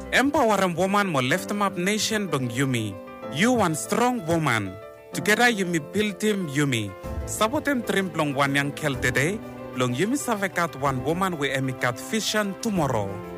Empower a woman mo lift him up nation bang Yumi. You one strong woman. Together Yumi build him Yumi. Sabotem trim long one young kel today. Long Yumi savekat one woman we emikat vision tomorrow.